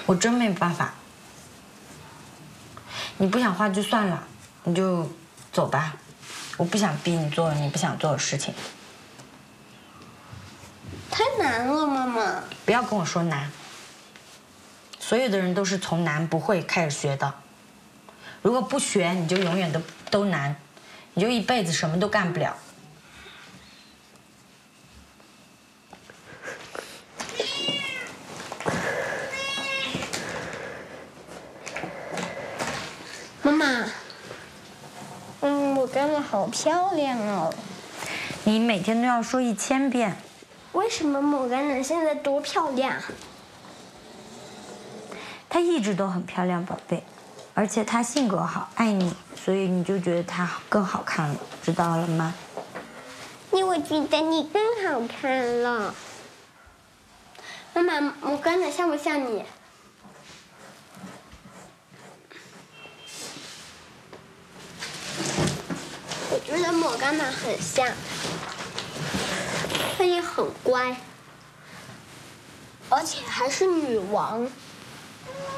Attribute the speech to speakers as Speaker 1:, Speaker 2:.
Speaker 1: 我真没办法。你不想画就算了，你就走吧。我不想逼你做你不想做的事情。
Speaker 2: 太难了，妈妈。
Speaker 1: 不要跟我说难。所有的人都是从难不会开始学的。如果不学，你就永远都难，你就一辈子什么都干不了。
Speaker 2: 妈妈，我干的好漂亮哦。
Speaker 1: 你每天都要说1000遍。
Speaker 2: 为什么抹甘奶现在多漂亮？
Speaker 1: 她一直都很漂亮，宝贝，而且她性格好，爱你，所以你就觉得她更好看了，知道了吗？
Speaker 2: 我觉得你更好看了。妈妈，抹甘奶像不像你？我觉得抹甘奶很像。她也很乖，而且还是女王。